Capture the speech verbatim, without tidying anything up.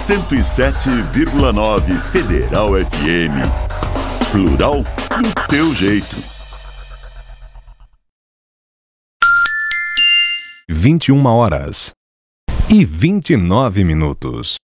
cento e sete vírgula nove Federal F M. Plural do teu jeito. vinte e uma horas e vinte e nove minutos.